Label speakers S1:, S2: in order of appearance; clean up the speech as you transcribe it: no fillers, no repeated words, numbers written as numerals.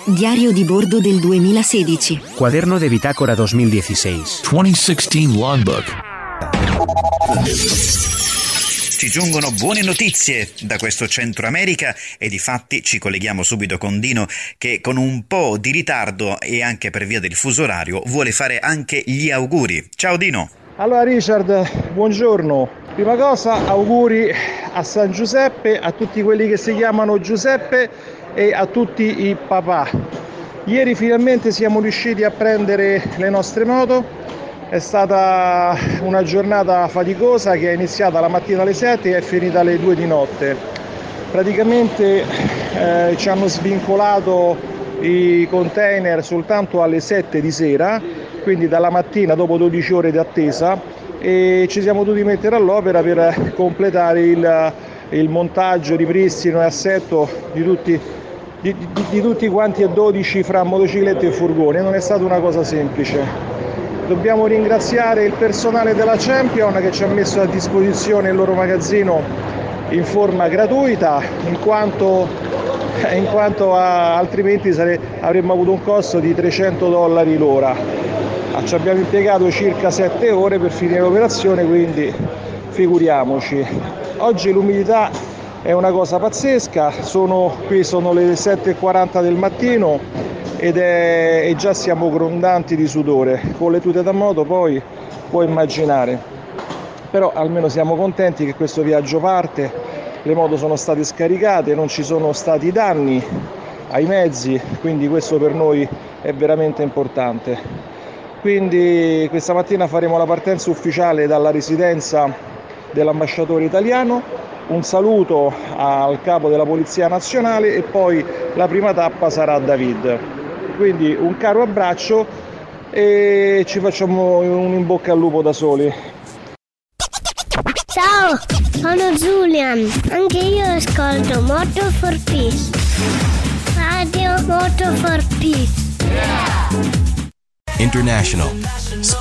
S1: Diario di bordo del 2016.
S2: Cuaderno de bitácora 2016.
S3: 2016 Logbook.
S4: Ci giungono buone notizie da questo Centro America e difatti ci colleghiamo subito con Dino che con un po' di ritardo e anche per via del fuso orario vuole fare anche gli auguri. Ciao Dino!
S5: Allora Richard, buongiorno. Prima cosa auguri a San Giuseppe, a tutti quelli che si chiamano Giuseppe e a tutti i papà. Ieri finalmente siamo riusciti a prendere le nostre moto. È stata una giornata faticosa che è iniziata la mattina alle 7 e è finita alle 2 di notte. Praticamente ci hanno svincolato i container soltanto alle 7 di sera, quindi dalla mattina dopo 12 ore di attesa, e ci siamo dovuti mettere all'opera per completare il montaggio, ripristino e assetto di tutti quanti e 12 fra motociclette e furgoni. Non è stata una cosa semplice. Dobbiamo ringraziare il personale della Champion che ci ha messo a disposizione il loro magazzino in forma gratuita, in quanto altrimenti avremmo avuto un costo di $300 l'ora. Ci abbiamo impiegato circa 7 ore per finire l'operazione, quindi figuriamoci. Oggi l'umidità è una cosa pazzesca, sono le 7:40 del mattino e già siamo grondanti di sudore. Con le tute da moto poi puoi immaginare. Però almeno siamo contenti che questo viaggio parte, le moto sono state scaricate, non ci sono stati danni ai mezzi, quindi questo per noi è veramente importante. Quindi questa mattina faremo la partenza ufficiale dalla residenza dell'ambasciatore italiano, un saluto al capo della Polizia Nazionale e poi la prima tappa sarà a David. Quindi un caro abbraccio e ci facciamo un in bocca al lupo da soli.
S6: Ciao, sono Julian, anche io ascolto Moto for Peace. Radio Moto for Peace.
S3: International.